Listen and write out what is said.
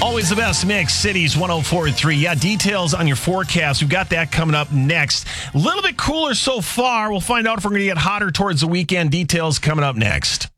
Always the best mix, Cities 104.3. Yeah, details on your forecast. We've got that coming up next. A little bit cooler so far. We'll find out if we're going to get hotter towards the weekend. Details coming up next.